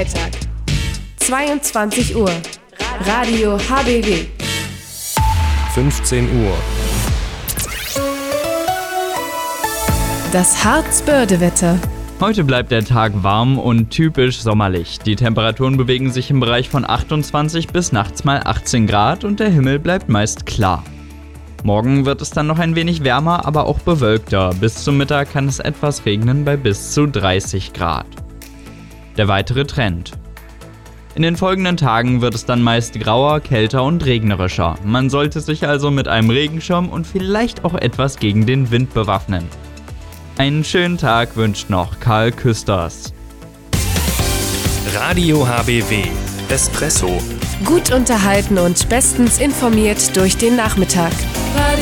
Freitag. 22 Uhr. Radio HBW. 15 Uhr. Das Harz-Börde-Wetter. Heute bleibt der Tag warm und typisch sommerlich. Die Temperaturen bewegen sich im Bereich von 28 bis nachts mal 18 Grad und der Himmel bleibt meist klar. Morgen wird es dann noch ein wenig wärmer, aber auch bewölkter. Bis zum Mittag kann es etwas regnen bei bis zu 30 Grad. Der weitere Trend. In den folgenden Tagen wird es dann meist grauer, kälter und regnerischer. Man sollte sich also mit einem Regenschirm und vielleicht auch etwas gegen den Wind bewaffnen. Einen schönen Tag wünscht noch Karl Küsters. Radio HBW. Espresso. Gut unterhalten und bestens informiert durch den Nachmittag. Radio